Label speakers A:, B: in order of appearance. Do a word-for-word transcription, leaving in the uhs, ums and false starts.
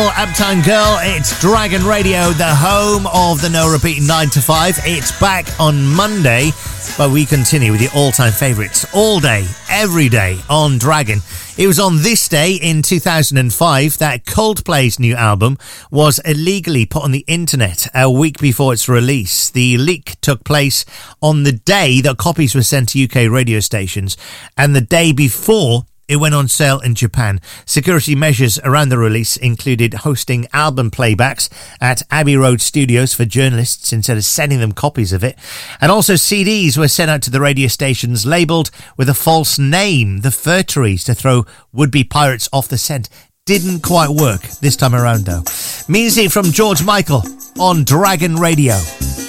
A: Michael, Uptown Girl. It's Dragon Radio, the home of the No Repeat nine to five. It's back on Monday, but we continue with your all-time favourites all day, every day on Dragon. It was on this day in two thousand five that Coldplay's new album was illegally put on the internet a week before its release. The leak took place on the day that copies were sent to U K radio stations and the day before it went on sale in Japan. Security measures around the release included hosting album playbacks at Abbey Road Studios for journalists instead of sending them copies of it. And also C Ds were sent out to the radio stations labelled with a false name, the Fir Trees, to throw would-be pirates off the scent. Didn't quite work this time around though. Music from George Michael on Dragon Radio.